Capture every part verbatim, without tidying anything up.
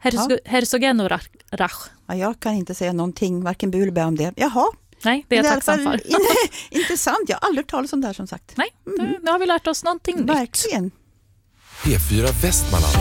Herzo- Herzogenaurach. Ja, jag kan inte säga någonting, varken bu eller bä om det. Jaha. Nej, det är jag tacksam för. Intressant, jag har aldrig talat om det här som sagt. Nej, mm. nu har vi lärt oss någonting Verkligen. nytt. P fyra Västmanland.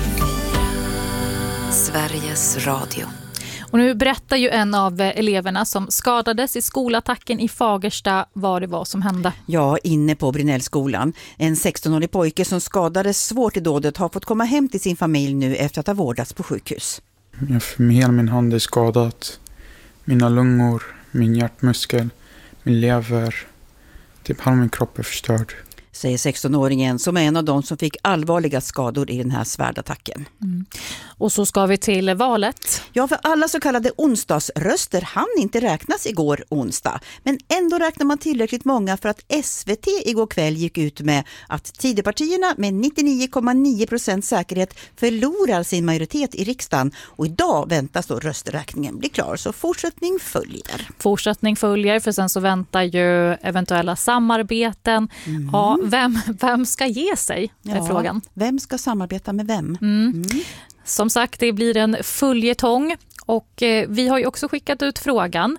Sveriges Radio. Och nu berättar ju en av eleverna som skadades i skolattacken i Fagersta vad det var som hände. Ja, inne på Brynällskolan. En sextonårig pojke som skadades svårt i dådet har fått komma hem till sin familj nu efter att ha vårdats på sjukhus. Jag, hela min hand är skadat. Mina lungor, min hjärtmuskel, min lever. Typ halva min kropp är förstörd. Säger sextonåringen som är en av de som fick allvarliga skador i den här svärdattacken. Mm. Och så ska vi till valet. Ja, för alla så kallade onsdagsröster hann inte räknas igår onsdag. Men ändå räknar man tillräckligt många för att S V T igår kväll gick ut med att Tidöpartierna med nittionio komma nio procent säkerhet förlorar sin majoritet i riksdagen. Och idag väntas då rösträkningen bli klar, så fortsättning följer. Fortsättning följer, för sen så väntar ju eventuella samarbeten. Mm. Ja, vem, vem ska ge sig, är ja, frågan. Vem ska samarbeta med vem? Mm. Mm. Som sagt, det blir en följetong. Och eh, vi har ju också skickat ut frågan,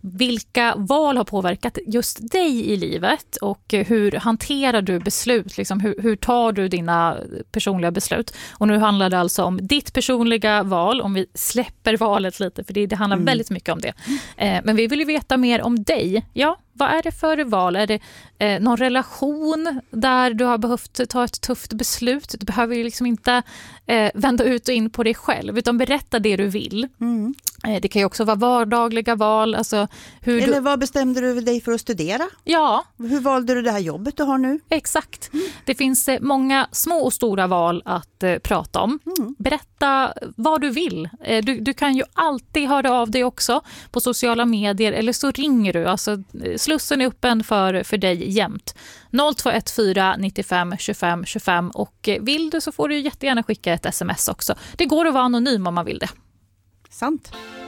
vilka val har påverkat just dig i livet och eh, hur hanterar du beslut, liksom, hur, hur tar du dina personliga beslut? Och nu handlar det alltså om ditt personliga val, om vi släpper valet lite, för det, det handlar mm. väldigt mycket om det. Eh, men vi vill ju veta mer om dig. Ja, vad är det för val? Är det eh, någon relation där du har behövt ta ett tufft beslut? Du behöver ju liksom inte eh, vända ut och in på dig själv, utan berätta det du vill. Mm. Eh, det kan ju också vara vardagliga val. Alltså hur Eller du... vad bestämde du dig för att studera? Ja. Hur valde du det här jobbet du har nu? Exakt. Mm. Det finns eh, många små och stora val att eh, prata om. Mm. Berätta vad du vill. Eh, du, du kan ju alltid höra av dig också på sociala medier, eller så ringer du. Alltså slussen är öppen för, för dig jämt. noll två ett fyra nittiofem tjugofem tjugofem, och vill du så får du jättegärna skicka ett sms också. Det går att vara anonym om man vill det. Sant.